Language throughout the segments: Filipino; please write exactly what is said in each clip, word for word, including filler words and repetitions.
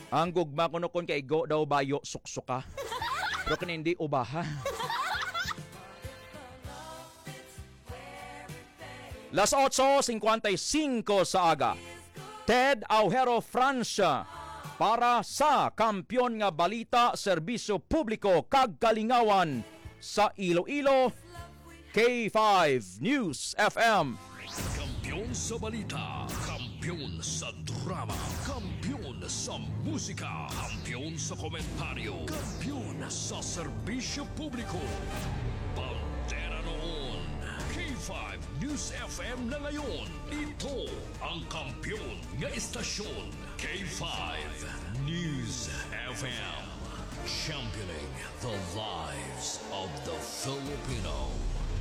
Ang gugma ko nukon kay go daw bayo suksuka. Pero kung hindi ubaha. Las eight fifty-five sa aga. Ted Aujero Francia para sa kampyon nga balita, serbisyo publiko kag kalingawan sa Iloilo, K five News F M. Kampiyon sa balita, kampiyon sa drama, kampiyon sa musika, kampiyon sa komentaryo, kampiyon sa serbisyo publiko. Bandera noon, K five News F M na ngayon. Ito ang kampiyon nga istasyon, K five News F M. Championing the lives of the Filipino.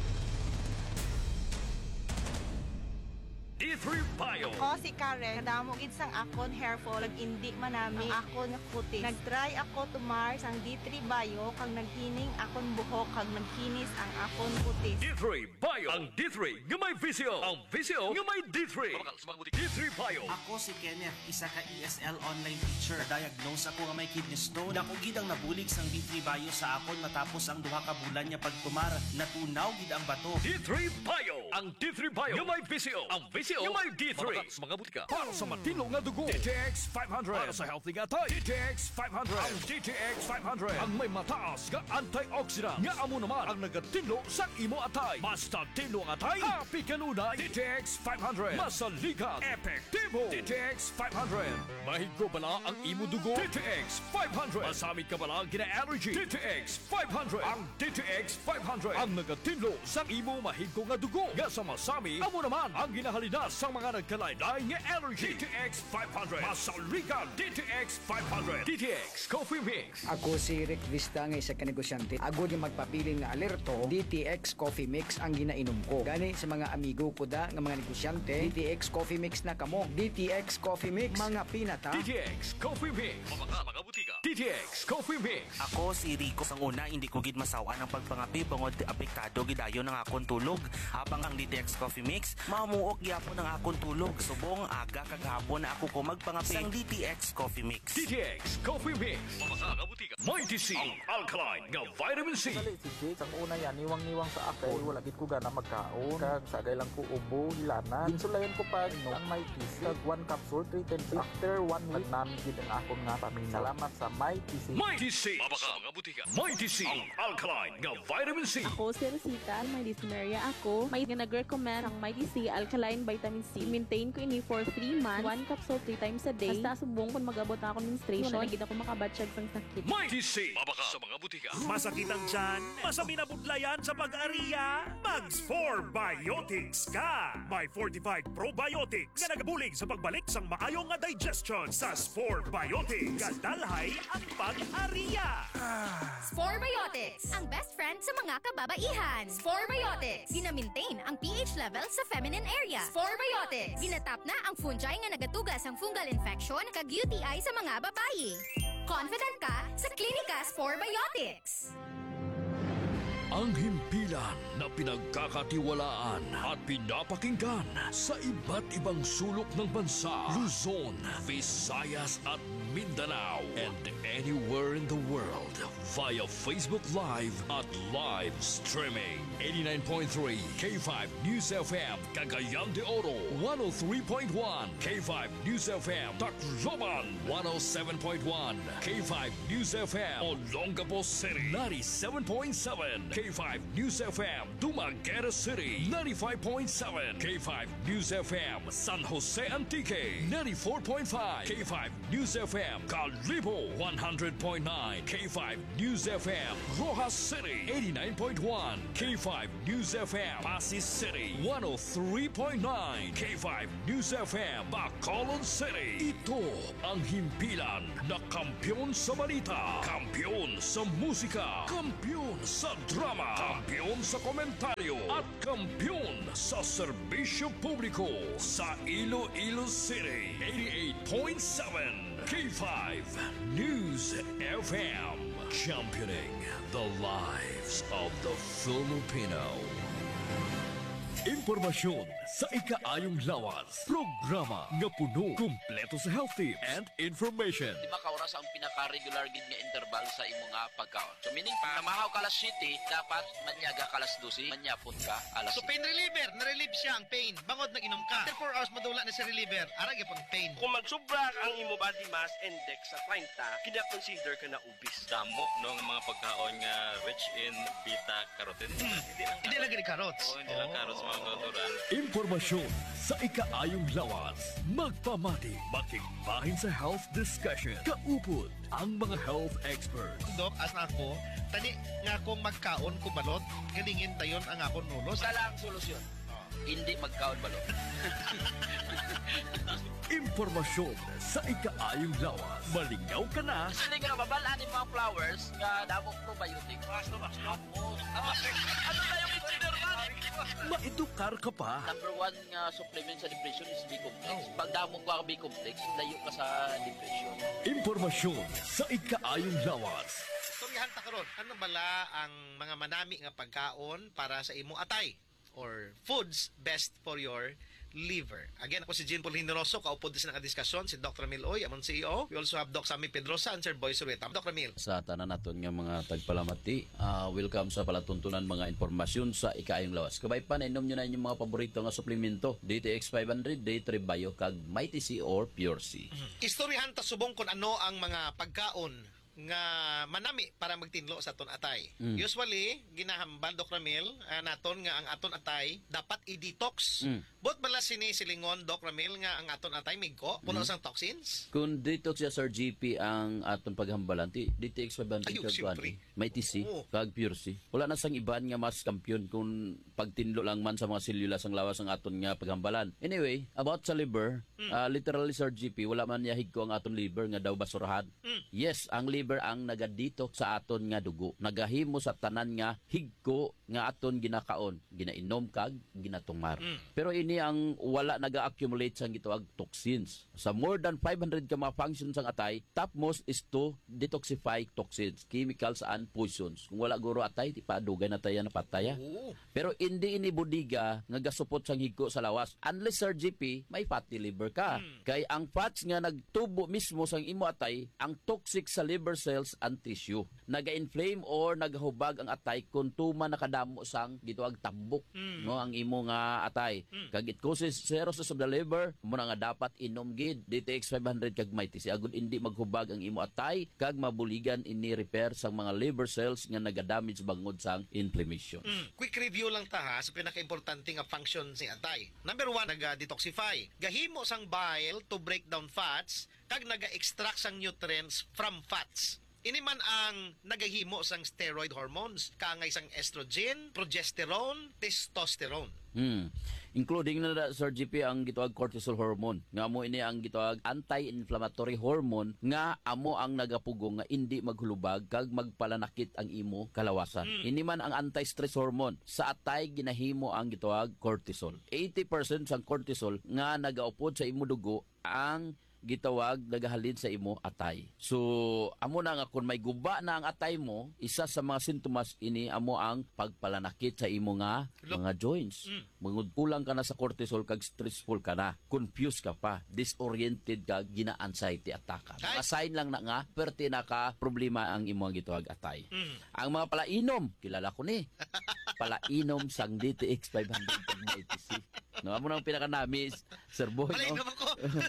D three Bio. Ako si Karen, kadamo gid sang akon hair fall, indi manami ang akon nga kutis. Nag-try ako tumar sang D three Bio kag naghining akon buhok kag nagkinis ang akon kutis. D three Bio. Ang D three nga may visyo. Ang visyo nga may D three. D three Bio. Ako si Kenneth, isa ka E S L online teacher. Diagnose ako nga may kidney stone. Dako gid ang nabulig sang D three Bio sa akon matapos ang duha ka bulan niya pagtumar. Natunaw gid ang bato. D three Bio. Ang D three Bio nga may visyo. Ang visyo nga may D three. Mga butika. Para sa matino nga dugo. D T X five hundred. Para sa healthy nga tay. D T X five hundred. Ang D T X five hundred. Ang may mataas nga antioxidant. Nga amo naman ang nagatino sa imo atay. Basta tino ang atay. Happy kanunay. D T X five hundred. Masaligan. Epektibo. D T X five hundred. Mahigo bala ang imo dugo. D T X five hundred. Masamit ka bala gina-allergy. D T X five hundred. Ang D T X five hundred. Ang nagatino sa imo mahigo nga dugo. Nga sa masami, amo naman ang ginahalina sa mga nagkalaylay nga allergy. D T X five hundred. Masaligan. D T X five hundred. D T X Coffee Mix. Ako si Rick Vista nga isa ka negosyante. Ako yung magpapiling nga alerto, D T X Coffee Mix ang ginainom ko. Gani sa mga amigo ko da nga mga negosyante, D T X Coffee Mix na kamo. D T X Coffee Mix, mga pinata. D T X Coffee Mix. Mga mga butika. D T X Coffee Mix. Ako si Rico. Sang una, hindi ko gid masawa ng pagpangapi bangod apektado gidayon ng akong tulog. Habang ang D T X Coffee Mix, mamuok gyapon ng akong tulog. Subong aga kagahapon na ako ko magpangapi sang D T X Coffee Mix. D T X Coffee Mix. Mga mga butika. Mighty C. Ang alkaline nga vitamin C. Dali si Jake, ang una yan, niwang-niwang sa ako, wala gid ko gana magkaon, kag sagay lang ko ubo, hilanan. Insulayan ko pa, no, ang Mighty C, kag one capsule, three ten days. After one week, nagnami gid ang akong nga paminaw. Salamat sa Mighty C. Mighty C. Mga mga butika. Mighty C. Ang alkaline nga vitamin C. Ako si Rosita, may dyspnea ako. May nag-recommend ang Mighty C Alkaline Vitamin C. Maintain ko ini for three months, one capsule three times a day. Basta subong kung magabot ako ng menstruation, wala gid ako makabatsyag sang sakit. Mighty C. Mabaka sa mga butika. Masakit ang tiyan? Masami na budlayan sa pag-ariya? Mags four Biotics ka! May fortified probiotics nga nagabulig sa pagbalik sang maayo nga digestion sa Spore Biotics. Kadalhay ang pag-ariya! Spore Biotics, ang best friend sa mga kababaihan. Spore Biotics, gina-maintain ang pH level sa feminine area. Spore Biotics, ginatap na ang fungi nga nagatugas ang fungal infection kag U T I sa mga babayi. Confident ka sa Klinika Spore Biotics. Ang himpilan na pinagkakatiwalaan at pinapakinggan sa iba't ibang sulok ng bansa, Luzon, Visayas at Mindanao, and anywhere in the world via Facebook Live at live streaming. eighty-nine point three K five News F M, Cagayan de Oro, one oh three point one K five News F M, Tacloban, one oh seven point one K five News F M, Olongapo City, ninety-seven point seven K five News F M, Dumaguete City, ninety-five point seven K five News F M, San Jose Antique, ninety-four point five K five News F M, Calibo, one hundred point nine K five News F M, Rojas City, eighty-nine point one K five News F M, Pasig City, one oh three point nine K five News F M, Bacolod City. Ito ang himpilan na kampiyon sa balita, kampiyon sa musika, kampiyon sa drama, kampiyon sa komentaryo, at kampiyon sa serbisyo publiko sa Iloilo City, eighty-eight point seven K five News F M, championing the lives of the Filipino. Impormasyon sa Ikaayong Lawas. Programa nga puno, kumpleto sa health tips and information. Lima ka oras ang pinaka-regular gid nga interval sa imo nga pagkaon. So meaning pa namahaw ka alas siyete, dapat manyaga ka alas dose, manyapon ka alas So pain reliever, na-relieve siya ang pain. Bangod nag-inom ka. After four hours madula na si reliever, ara gyapon pain. Kung magsubra ang imo body mass index sa thirty, kina-consider ka na obese. Damo no nga mga pagkaon nga rich in beta-carotene. Hmm. Hindi lang Hindi lang gani carrots. Oo, hindi lang carrots mga kauturan. Impormasyon sa Ikaayong Lawas. Magpamati, makigbahin sa health discussion. Kaupod ang mga health experts. Dok, as na ako, tani nga akong magkaon ko balot, galingin tayon ang akong nulos. Dala ang solusyon. Hindi magkaon balot. Impormasyon sa Ikaayong Lawas. Malingaw ka na. Sini nga babalaan yung mga flowers nga damo probiotic. Basta ba? Ano na yung consider man? Maedukar ka pa. Number one nga supplement sa depression is B-complex. Pag damo ko ang B-complex, layo ka sa depression. Impormasyon sa Ikaayong Lawas. Istoryahan ta karon, ano bala ang mga manami nga pagkaon para sa imong atay or foods best for your liver. Again, ako si Jean Paul Hindoroso, kaupod din sa nakadiskasyon, si Doctor Emil Oy, among C E O. We also have Doc Sammy Pedrosa and Sir Boy Sureta. Doctor Emil. Sa tanan naton nga mga tagpalamati, uh, welcome sa palatuntunan mga impormasyon sa Ikaayong Lawas. Kabay pa, nainom nyo na inyong mga paborito nga suplemento. D T X five hundred, D three Bio, kag Mighty C or Pure C. Mm-hmm. Istoryahan ta subong kung ano ang mga pagkaon nga manami para magtinlo sa aton atay. Mm. Usually, ginahambal, Doc Ramil, uh, naton nga ang aton atay dapat i-detox. Mm. Bot bala sini silingon, Doc Ramil, nga ang aton atay migko, puno Mm. sang toxins. Kung detox ya Sir G P ang aton paghambalan, ti D T X five hundred Ayun, kag siyempre. kuan, Mighty C, Oo. kag Pure C. Wala na sang iban nga mas kampiyon kung pagtinlo lang man sa mga selula sang lawas ang aton nga paghambalan. Anyway, about sa liver, Mm. uh, literally Sir G P, wala man yahig ko ang aton liver nga daw basurahan. Mm. Yes, ang liver ang nagadetox sa aton nga dugo. Nagahimo sa tanan nga higko nga aton ginakaon, ginainom kag ginatungmar. Mm. Pero ini ang wala naga-accumulate sang gitawag toxins. Sa more than five hundred ka mga functions ang atay, topmost is to detoxify toxins, chemicals and poisons. Kung wala guro atay, di pa dugay na tayo na pataya. Oo. Pero hindi ini budiga nga gasupot sang higko sa lawas. Unless Sir G P, may fatty liver ka. Mm. Kay ang fats nga nagtubo mismo sang imo atay, ang toxic sa liver cells and tissue. Naga-inflame or nagahubag ang atay kung tuma nakadamo sang gitawag tambok, Mm. no, ang imo nga atay. Mm. Kag it causes cirrhosis of the liver, mo na nga dapat inom gid D T X five hundred kag Mighty C agud hindi maghubag ang imo atay kag mabuligan ini repair sang mga liver cells nga nagadamage bangod sang inflammation. Mm. Quick review lang ta ha sa pinaka-importante nga function si atay. Number one, naga-detoxify. Gahimo sang bile to break down fats kag naga-extract sang nutrients from fats. Ini man ang nagahimo sang steroid hormones, kaangay sang estrogen, progesterone, testosterone. Hmm. Including na na, Sir G P, ang gitawag cortisol hormone. Nga mo ini ang gitawag anti-inflammatory hormone nga amo ang nagapugong nga hindi maghulubag kag magpalanakit ang imo kalawasan. Mm. Ini man ang anti-stress hormone. Sa atay ginahimo ang gitawag cortisol. eighty percent sang cortisol nga nagaupod sa imo dugo ang gitawag nagahalin sa imo atay. So, amo na nga kung may guba na ang atay mo, isa sa mga sintomas ini amo ang pagpalanakit sa imo nga Look. mga joints. Mm. Mangudkulang ka na sa cortisol kag stressful ka na, confused ka pa, disoriented ka, gina-anxiety attack ka. Mga sign lang na nga, perti na ka problema ang imo gitawag atay. Mm. Ang mga palainom, kilala ko ni. Palainom sang D T X five hundred kag Mighty C. No, amo nang pinaka-nami, Sir Boy. Palainom No? ako.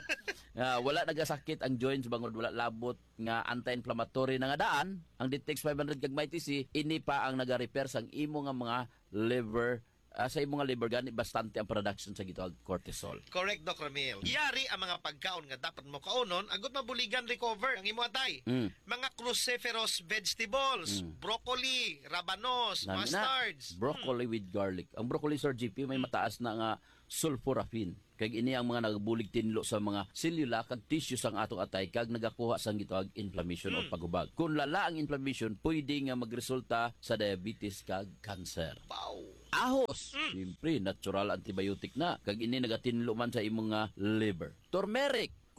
Uh, wala nagasakit ang joints bangod wala labot nga anti-inflammatory na nga daan ang D T X five hundred kag Mighty C ini pa ang naga-repair sang imo nga mga liver uh, sa imo nga liver gani bastante ang production sa gitawag cortisol. Correct, Doc Ramil. Yari ang mga pagkaon nga dapat mo kaunon, agot mabuligan recover ang imo atay. Mm. Mga cruciferous vegetables, Mm. broccoli, rabanos, Nami na, mustards. broccoli with garlic. Ang broccoli, Sir G P, may mataas na nga sulforaphane. Kag ini ang mga nagabulig tinlo sa mga selula kag tissue sang atong atay kag nagakuha sang gitawag inflammation o Mm. paghubag. Kung lala ang inflammation, pwede nga magresulta sa diabetes kag cancer. Wow. Ahos, Mm. siyempre, natural antibiotic na. Kag ini nagatinlo man sa imong nga liver. Turmeric,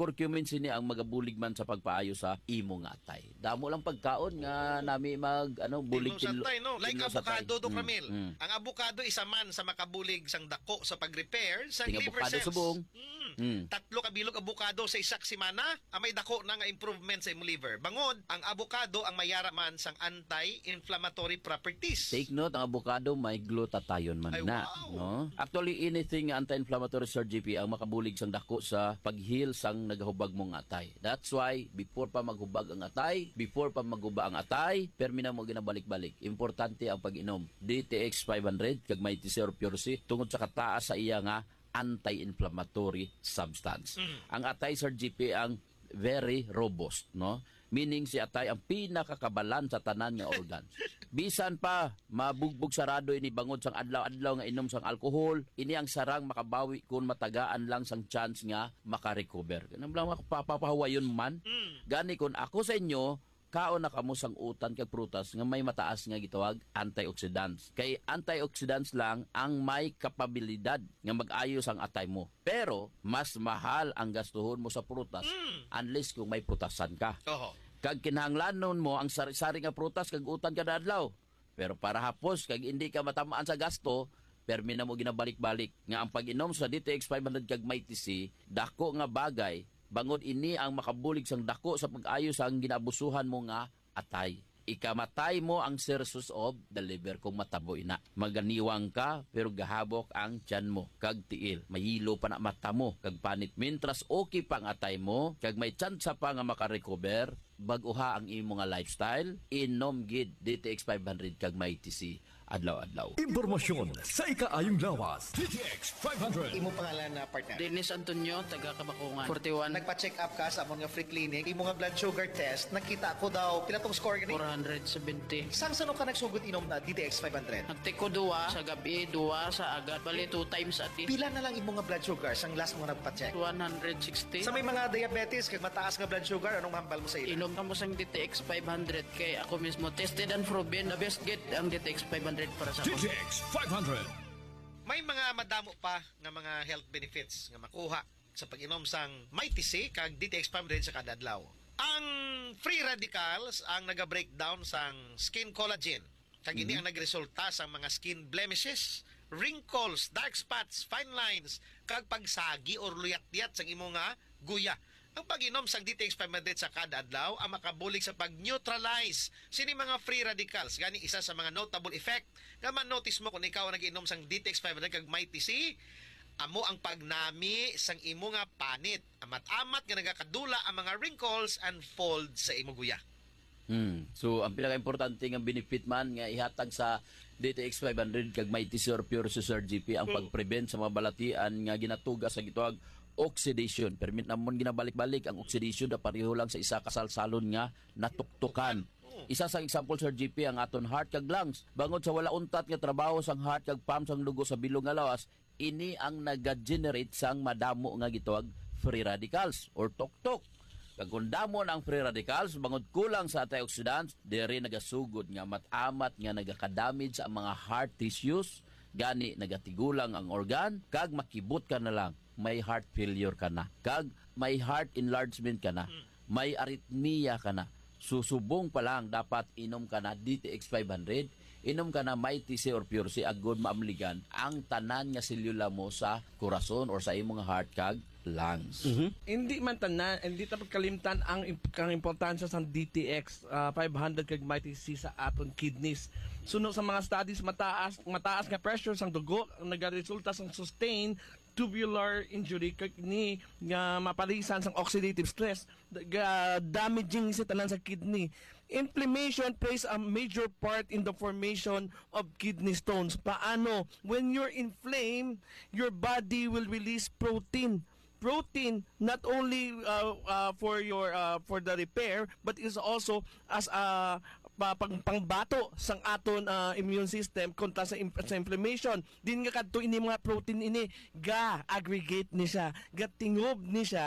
curcumin sini ang magabulig man sa pagpaayo sa imo nga atay. Damo lang pagkaon nga nami mag ano bulig Tinlo sa tay, no? Like tinlo sa tay. avocado, Doc Mm, Ramil. mm. Ang avocado isa man sa makabulig sang dako sa pag-repair sa Ting liver avocado cells. subong. Mm. Mm. Tatlo ka bilog avocado sa isak semana, ang may dako na nga improvement sa imong liver. Bangod, ang avocado ang mayara man sang anti-inflammatory properties. Take note, ang avocado may glutathione man Ay, na. wow. No? Actually, anything anti-inflammatory, Sir G P, ang makabulig sang dako sa pag-heal sang nagahubag mong atay. That's why, before pa maghubag ang atay, before pa maghuba ang atay, permina mo ginabalik-balik. Importante ang pag-inom. D T X five hundred, kag may T C or Pure C, tungod sa kataas sa iya nga anti-inflammatory substance. Mm. Ang atay, Sir G P, ang very robust, no? Meaning si atay ang pinakakabalan sa tanan nga organs. Bisan pa mabugbog sarado ini bangod sang adlaw-adlaw nga inom sang alcohol, ini ang sarang makabawi kung matagaan lang sang chance nga makarecover. Kanang lang mapapahawayon man. Gani kun ako sa inyo, kaon na kamo sang utan kag prutas nga may mataas nga gitawag antioxidants. Kay antioxidants lang ang may kapabilidad nga mag-ayos ang atay mo. Pero mas mahal ang gastuhon mo sa prutas unless kung may prutasan ka. Oho. Kag kinahanglanon mo ang sari-sari nga prutas kag utan kada adlaw. Pero para hapos kag hindi ka matamaan sa gasto, permi na mo ginabalik-balik nga ang pag-inom sa D T X five hundred kag may T C, dako nga bagay. Bangod ini ang makabulig sang dako sa pag-ayos ang ginabusuhan mo nga atay. Ikamatay mo ang sources of the liver kung mataboy na. Maganiwang ka pero gahabok ang tiyan mo kag tiil. Mahilo pa na mata mo kag panit. Mintras okay pang atay mo kag may tsansa pa nga makarecover, baguha ang imo nga lifestyle, inom gid D T X five hundred kag may T C adlaw-adlaw. Impormasyon sa ikaayong lawas. D T X five hundred. Imo pangalan na partner? Dennis Antonio, taga Kabakungan. forty-one. Nagpa-check up ka sa among nga free clinic. Imo nga blood sugar test, nakita ko daw pila tong score gani? four hundred seventy. Sang sano ka nagsugod inom na D T X five hundred? Nagtiko duwa sa gabi, duwa sa agad. Bali, two times a day. Pila na lang imo nga blood sugar sang last mo nagpa-check? one hundred sixty. Sa may mga diabetes kag mataas nga blood sugar, anong hambal mo sa ila? Inom ka mo sang D T X five hundred kay ako mismo tested and proven. The best get ang D T X five hundred para sa D T X five hundred. May mga madamo pa nga mga health benefits nga makuha sa pag-inom sang may T C kag D T X five hundred sa kada adlaw. Ang free radicals ang naga-breakdown sang skin collagen. Kag ini ang nagresulta sa mga skin blemishes, wrinkles, dark spots, fine lines, kag pagsagi or luyat-luyat sang imo nga guya. Ang pag-inom sang D T X five hundred sa kada adlaw ang makabulig sa pag-neutralize sini mga free radicals. Gani isa sa mga notable effect nga man-notice mo kung ikaw ang nag-inom sang D T X five hundred kag may T C, amo ang pagnami sang imo nga panit. Amat-amat nga nagakadula ang mga wrinkles and folds sa imo guya. Hmm. So ang pinaka-importante nga benefit man nga ihatag sa D T X five hundred kag may T C or Pure C, Sir G P ang pag-prevent sa mga balatian nga ginatuga sa gitawag oxidation. Permit namon ginabalik-balik ang oxidation na pareho lang sa isa kasalsalon nga natuktukan. Isa sa example, Sir G P, ang aton heart kag lungs. Bangod sa wala untat nga trabaho sang heart kag pump sang dugo sa bilog nga lawas, ini ang naga-generate sang madamo nga gitawag free radicals or tuktok. Kag kung damo ang free radicals, bangod kulang sa antioxidants, diri nagasugod nga mat-amat nga nagaka-damage sa mga heart tissues, gani nagatigulang ang organ, kag makibot ka na lang, may heart failure ka na, kag may heart enlargement ka na, may arrhythmia ka na. Susubong pa lang dapat inom ka na D T X five hundred, inom ka na may T C or Pure C agod maamligan ang tanan nga selula mo sa corazon or sa imong heart kag lungs. Mm-hmm. Hindi man tanan, hindi ta pagkalimtan ang kang importansya sa D T X uh, five hundred kag may T C sa aton kidneys. Suno sa mga studies mataas mataas nga pressure sang dugo ang nagaresulta sang sustained tubular injury kag ni nga mapalisan sang oxidative stress ga damaging sa tanan sa kidney. Inflammation plays a major part in the formation of kidney stones. Paano? When you're inflamed, your body will release protein. Protein not only uh, uh, for your uh, for the repair but is also as a pa, pang, pangbato sang aton uh, immune system kontra sa, sa inflammation. Din nga kadto ini mga protein ini ga aggregate ni siya, ga tingob ni siya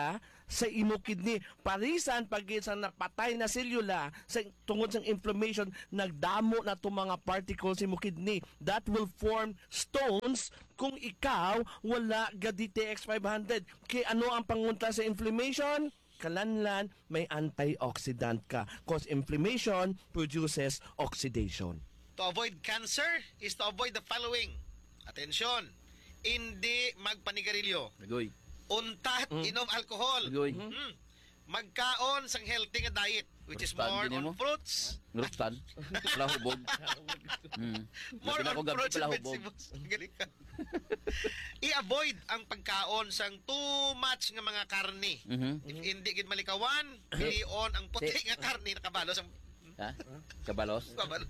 sa imo kidney. Parisan pag sa napatay na selula sa tungod sa inflammation, nagdamo na to mga particles sa imo kidney. That will form stones kung ikaw wala ga D T X five hundred. Kay ano ang pangunta sa inflammation? Kalanlan, may antioxidant ka. Cause inflammation produces oxidation. To avoid cancer is to avoid the following. Atensyon, hindi magpanigarilyo. Nagoy. Untat, Mm. inom alcohol. Nagoy. Mm. Magkaon sang healthy nga diet, which is Rustan more din on mo? fruits. Rustan. Pala hubog. Mm. More Labi na on ako gabi fruits pala and hubog. vegetables. Galing ka. I-avoid ang pagkaon sang too much nga mga karne. Mhm. If hindi gid malikawan, pilion ang puti nga karne nakabalo sang Ha? Kabalos? Kabalos.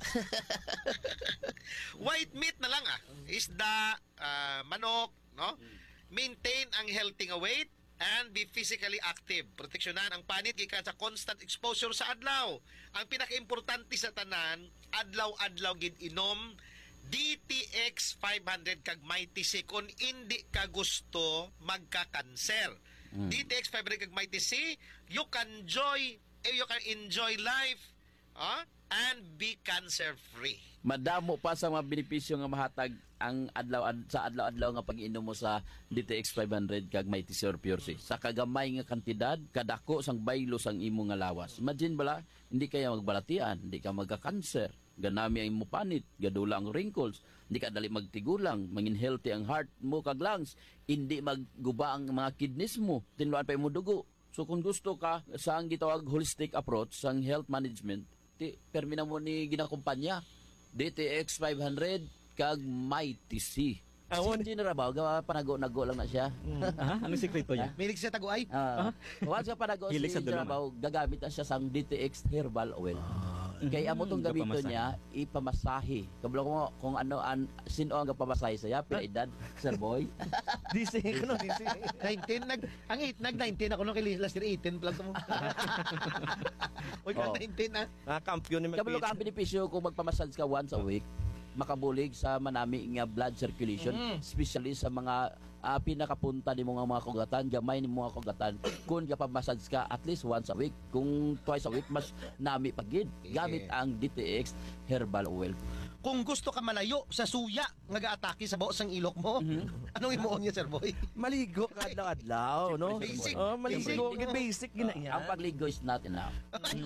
White meat na lang ah. Isda, ah, manok, no? Maintain ang healthy nga weight and be physically active. Proteksyonan ang panit gikan sa constant exposure sa adlaw. Ang pinakaimportante sa tanan, adlaw-adlaw gid inom D T X five hundred kag Mighty C kung hindi ka gusto magka-cancer. Mm. D T X five hundred kag Mighty C, you can enjoy eh, you can enjoy life ah, and be cancer-free. Madamo pa sa mga benepisyo nga mahatag ang adlaw ad, sa adlaw-adlaw nga pag-inom mo sa D T X five hundred kag Mighty C or Pure C. Sa kagamay nga kantidad, kadako sang baylo sang imo nga lawas. Imagine bala, hindi kaya magbalatian, hindi ka magka-cancer, ganami ang imo panit, gadula ang wrinkles, hindi ka dali magtigulang, mangin healthy ang heart mo kag lungs, hindi magguba ang mga kidneys mo, tinluan pa imo dugo. So kung gusto ka sa ang gitawag holistic approach sang health management, ti permina mo ni ginakumpanya D T X five hundred kag Mighty C. Awon din ra ba gawa panago-nago lang na siya. Ah, anong sekreto niya? Milig siya taguay. Ah, wag sa panago si Hilig sa dulungan. Jarabaw, gagamit na siya sang D T X herbal oil. Kaya amo tong gamito Gapamasahe. niya ipamasahe. Kabalo ko kung ano an sino ang gapamasahe saya pila edad, Sir Boy. D C ko no, D C. nineteen nag ang eight nag nineteen ako no kay last year eighteen plus mo. Oy, Oh. nineteen ah. Ah, kampiyon ni Kabalo ka ang benepisyo kung magpamassage ka once a week, makabulig sa manami nga blood circulation, Mm. especially sa mga ah, pinakapunta ni mga mga kugatan, gamay ni mga kugatan. Kung kapamassage ka at least once a week, kung twice a week, mas nami pagid. Gamit ang D T X herbal oil. Kung gusto ka malayo sa suya nga gaatake sa buos sang ilok mo, anong imuon niya, Sir Boy? Maligo ka adlaw-adlaw, no? Basic. Oh, maligo, Basic. basic gina yan. Ang pagligo is not enough.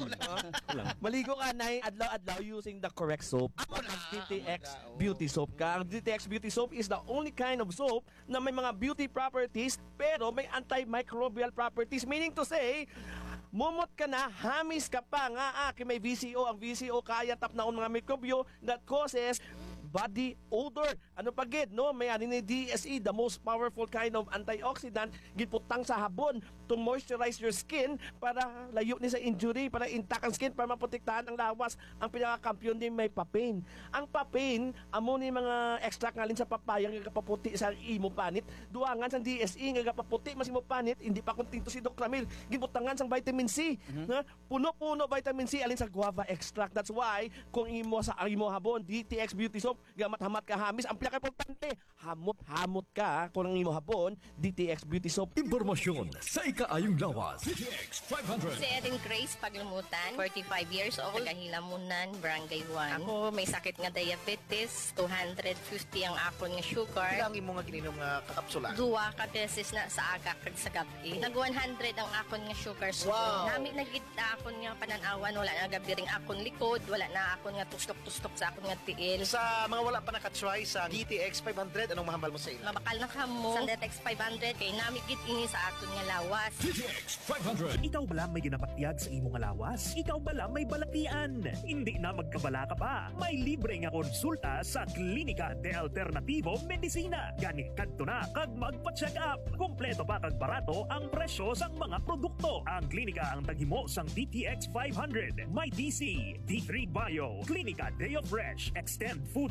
Maligo ka na adlaw-adlaw using the correct soap. Ang D T X Beauty Soap ka. Ang D T X Beauty Soap is the only kind of soap na may mga beauty properties pero may antimicrobial properties. Meaning to say, mumot ka na, hamis ka pa nga, ah, kay may V C O. Ang V C O kaya tap na mga mikrobyo that causes body odor. Ano pa gid, no? May ani ni D S E, the most powerful kind of antioxidant, giputang sa habon to moisturize your skin para layo ni sa injury, para intact ang skin, para maprotektahan ang lawas. Ang pinakakampiyon din may papain. Ang papain, amo ni mga extract ngalin sa papaya nga kapaputi sa imo panit. Duangan sa D S E nga kapaputi mas imo panit, hindi pa kontinto si Doc Ramil. Gibutangan sang vitamin C. Na puno-puno vitamin C alin sa guava extract. That's why kung imo sa imo habon D T X Beauty Soap, gamat-hamat ka hamis, ang pinaka-importante, hamot-hamot ka kung ang imo habon D T X Beauty Soap. Impormasyon sa ikaayong lawas. D T X five hundred. Si Erin Grace Paglumutan, forty-five years old, Tagahilamunan, Barangay one. Ako may sakit nga diabetes, two hundred fifty ang akon nga sugar. Ilang imo nga gininom nga kakapsula? Duwa ka beses na sa aga kag sa gabi. Nag one hundred ang akon nga sugar. So, Wow. nami nagit akon nga pananawan, wala na gabi ring akon likod, wala na akon nga tustok-tustok sa akon nga tiil. Sa mga wala pa nakatry sa D T X five hundred, anong mahambal mo sa ila? Mabakal na kamo sa D T X five hundred kay nami gid ini sa akon nga lawas. D T X five hundred. Ikaw bala may ginapatyag sa imong nga lawas? Ikaw bala may balatian? Hindi na magkabala ka pa. May libre nga konsulta sa Klinika de Alternativo Medicina. Gani kadto na kag magpa-check up. Kompleto pa kag barato ang presyo sang mga produkto. Ang klinika ang taghimo sang D T X five hundred, Mighty C, D three Bio, Klinika Deo Fresh, Extend Food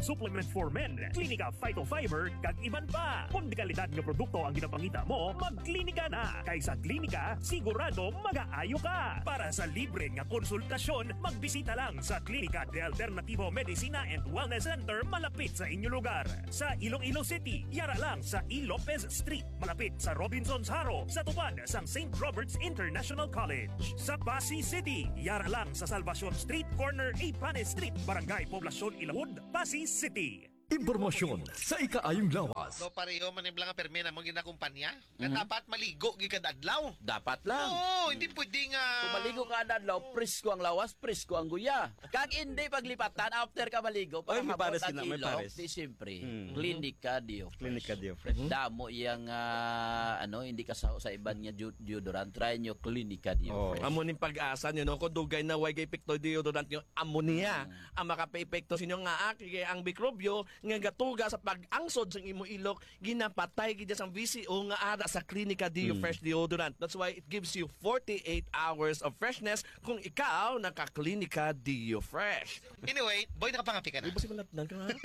supplement for men, Klinika Phytofiber, kag iban pa. Kung di kalidad nga produkto ang ginapangita mo, mag-klinika na. Kay sa klinika, sigurado mag-aayo ka. Para sa libre nga konsultasyon, magbisita lang sa Klinika de Alternativo Medicina and Wellness Center malapit sa inyo lugar. Sa Iloilo City, yara lang sa E. Lopez Street, malapit sa Robinson's Haro, sa tupad sang Saint Robert's International College. Sa Pasig City, yara lang sa Salvacion Street, corner A. Pane Street, Barangay Poblacion, Ilawod, Pasig City. Impormasyon sa ikaayong lawas. No pareho man iblang nga permina mo ginakumpanya. Mhm. Na dapat maligo gid adlaw. Dapat lang. Oo, hindi pwede nga. Kung maligo ka adlaw, presko ang lawas, presko ang guya. Kag hindi paglipatan after ka maligo, Ay, may hapon pares ang yun na, may ilog, pares. di siyempre. Mm. Klinika Dio. Klinika Dio Fresh. Damo iyang ah, ano, hindi ka sa, sa iban nga deod- deodorant. Try nyo Klinika Dio Oh. Fresh. Amo ning pag-asa nyo, no? Kung dugay na way kay pekto deodorant nyo, ammonia. Ang makape-epekto sa inyo nga aki kay ang mikrobyo nga gatuga sa pag-angsod sa imo ilok, ginapatay gid sa V C O nga ara sa Klinika Dio Mm. Fresh deodorant. That's why it gives you forty-eight hours of freshness kung ikaw naka-Klinika Dio Fresh. Anyway, boy nakapangapi ka na. Ibo si manatnan ka nga.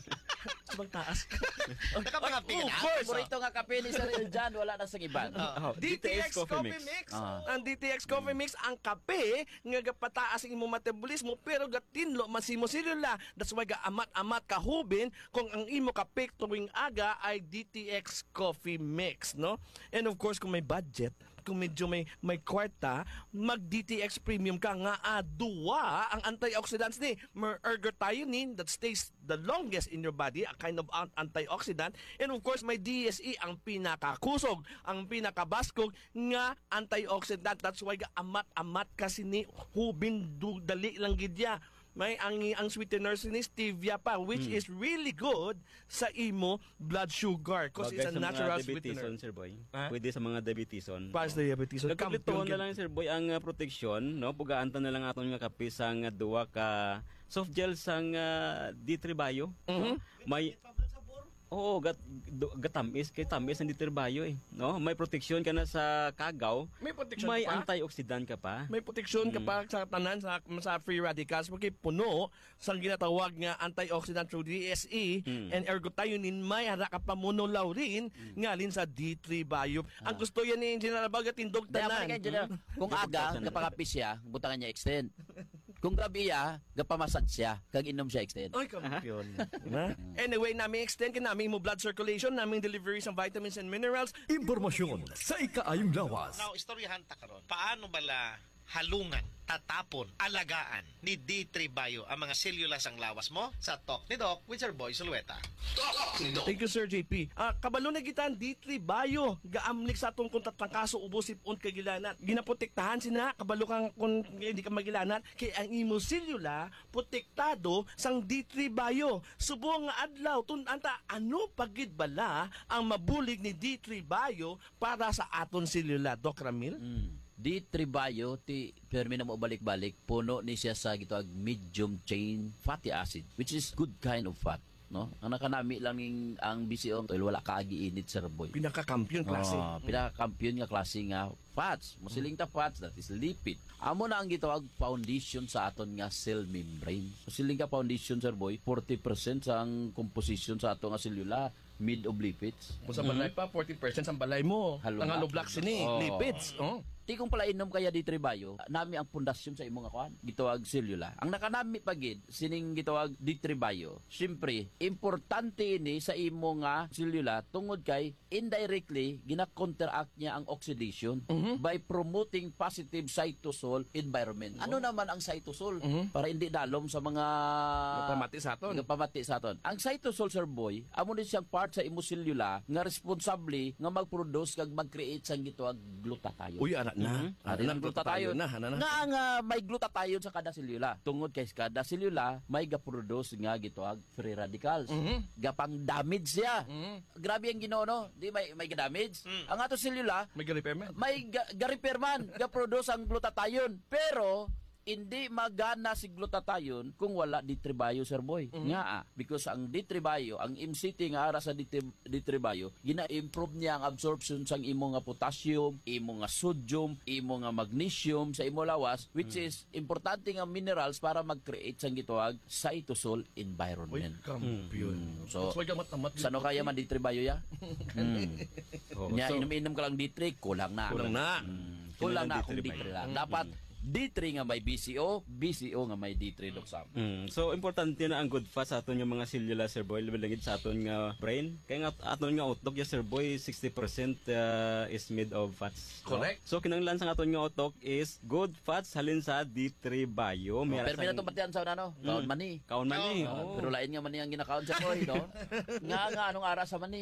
Sabang taas. Nakapangapi ka Oh, na. first, paborito nga kape ni Sir Eljan, wala na sa iban. Oh, D T X Coffee Mix. Ah. Ang D T X Coffee Mix, ang kape nga gapataas ang imong metabolismo pero gatinlo masimo selula. That's why ga amat-amat kahubin kung ang imo kape tuwing aga ay D T X Coffee Mix, no? And of course, kung may budget, kung medyo may may kwarta, mag D T X Premium ka nga aduwa ang antioxidants ni mer ergothioneine that stays the longest in your body, a kind of an- antioxidant, and of course may D S E ang pinakakusog, ang pinakabaskog nga antioxidant. That's why ga amat-amat kasi ni hubin du, dali lang gidya. May ang ang sweetener ni stevia pa, which Mm. is really good sa imo blood sugar because it's a Bagay sa mga natural diabetison, sweetener. Sir Boy. Ha? Pwede sa mga diabetison. Para sa diabetes. Nagkaplito na lang, Sir Boy, ang uh, proteksyon, no? Pugaantan na lang aton nga kape sa nga duwa ka soft gel sang uh, D three Bio. No? May Oo, gat, do- gatamis, kay tamis ang ditirbayo eh. No? May proteksyon ka na sa kagaw. May proteksyon May ka pa? antioxidant ka pa. May proteksyon ka Mm. pa sa tanan sa, sa free radicals porque puno sa ginatawag nga antioxidant through D S E Mm. and ergothioneine may hara ka pa monolaurin ngalin sa D three Bio. Ang gusto yan ni General Baga tindog Kaya tanan. man kay kung aga kapakapi siya, butangan niya extend. Kung grabe iya, gapamasad siya, kag inom siya extend. Ay, kampiyon. Diba? Anyway, namin extend ka namin mo blood circulation, namin delivery ng vitamins and minerals. Impormasyon sa ikaayong lawas. Now, istoryahan ta karon. Paano bala halungan, tatapon, alagaan ni D three Bio ang mga selula sang lawas mo sa Talk ni Doc with Sir Boy Sulueta. Talk ni Doc. Thank you, Sir J P. Ah, kabalo na gitan D three Bio. Gaamlik sa atong kung tatangkaso ubosip on kagilanat. Ginaprotektahan sina kabalo kang kung hindi ka magilanat kay ang imo selula protektado sang D three Bio. Subong nga adlaw tun-anta ano pagid bala ang mabulig ni D three Bio para sa aton selula, Doc Ramil? Mm. D three Bio, ti permi na mo balik-balik, puno ni siya sa gitawag medium chain fatty acid, which is good kind of fat. No? Ang nakanami lang ning ang B C O, wala kaagi init, Sir Boy. Pinaka-kampiyon klase. Oh, pinaka-kampiyon nga klase nga fats. Musiling ta fats, that is lipid. Amo na ang gitawag foundation sa aton nga cell membrane. Musiling ka foundation, Sir Boy, forty percent sa ang composition sa aton nga selula mid of lipids. Kung sa balay pa, forty percent sa balay mo. Halo ang na. halo blocks ni, Oh. lipids. Oh. Ti kung pala inom kaya D three Bio, nami ang pundasyon sa imong akuan, gitawag selula. Ang nakanami pagid sining gitawag D three Bio. Siyempre, importante ini sa imo nga selula tungod kay indirectly gina-counteract niya ang oxidation by promoting positive cytosol environment. Ano naman ang cytosol? Para hindi dalom sa mga Napamati sa aton. Napamati sa aton. Ang cytosol, Sir Boy, amo ni siyang part sa imo selula nga responsable nga mag-produce kag mag-create sang gitawag glutathione. Uy, anak na. Mhm. Ano Ano na, glutathione na, ano na. Nga ang ah, may glutathione sa kada selula. Tungod kay kada selula may ga-produce nga gitawag free radicals. Mhm. Gapang damage siya. Mhm. Grabe ang Ginoo no. Di may may damage. Ang ato selula May repairman. may ga- ga-repair man, ga-produce ang glutathione. Pero hindi magana si glutathione kung wala D three bio, Sir Boy. Mhm. Nga ah, because ang D three bio, ang M C T nga ara sa D three bio, gina-improve niya ang absorption sang imo nga potassium, imo nga sodium, imo nga magnesium sa imo lawas, which is importante nga minerals para mag-create sang gitawag cytosol environment. Kampiyon. Mm. So, Mas magamat-amat sano kaya man D three bio ya? Mm. Oo, Nya so- inom-inom ka lang D three, kulang na. Kulang na. Mm. Kulang na kung D three lang. Dapat D three nga may B C O, B C O nga may D three doksam. Mm. So importante na ang good fat sa aton yung mga selula, Sir Boy, labilangid sa aton nga brain. Kaya nga aton nga utok ya, Sir Boy, sixty percent uh, is made of fats. no? Correct. So kinanglan sa aton nga utok is good fats halin sa D three bio. Meron Pero minato patian sa ano? Kaon Mm. mani. Kaon mani. Oh, oo. pero lain nga mani ang ginakaon sa Boy, no? Nga nga anong ara sa mani.